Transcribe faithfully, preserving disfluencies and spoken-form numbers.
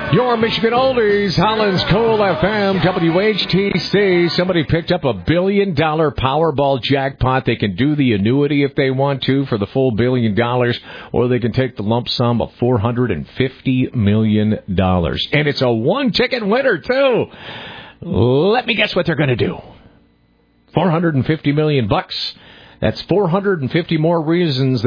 Your Michigan Oldies, Holland's Coal F M, W H T C. Somebody picked up a billion-dollar Powerball jackpot. They can do the annuity if they want to for the full billion dollars, or they can take the lump sum of four hundred fifty million dollars. And it's a one-ticket winner, too. Let me guess what they're going to do. four hundred fifty million bucks. That's four hundred fifty more reasons